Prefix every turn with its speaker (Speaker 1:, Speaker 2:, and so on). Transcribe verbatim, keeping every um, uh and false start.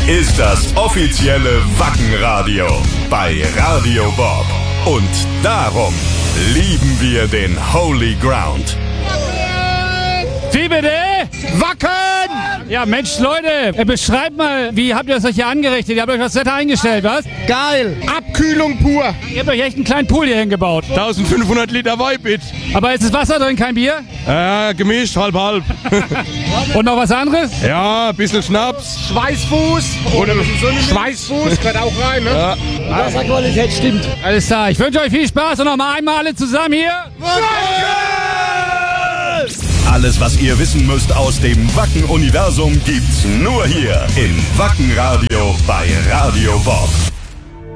Speaker 1: ist das offizielle Wackenradio bei Radio Bob. Und darum lieben wir den Holy Ground.
Speaker 2: Wie bitte? Wacken! Ja, Mensch, Leute, beschreibt mal, wie habt ihr das euch hier angerichtet? Ihr habt euch das Wetter eingestellt, was?
Speaker 3: Geil! Abkühlung pur!
Speaker 2: Ihr habt euch echt einen kleinen Pool hier hingebaut.
Speaker 3: eintausendfünfhundert Liter Weibit.
Speaker 2: Aber ist es Wasser drin, kein Bier?
Speaker 3: Äh, gemischt, halb halb.
Speaker 2: Und noch was anderes?
Speaker 3: Ja, ein bisschen Schnaps.
Speaker 4: Schweißfuß. Oder Schweißfuß gehört auch rein, ne?
Speaker 3: Ja.
Speaker 4: Die Wasserqualität stimmt.
Speaker 2: Alles klar, ich wünsche euch viel Spaß und noch mal einmal alle zusammen hier.
Speaker 1: Alles, was ihr wissen müsst aus dem Wacken-Universum, gibt's nur hier im Wackenradio bei Radio Bob.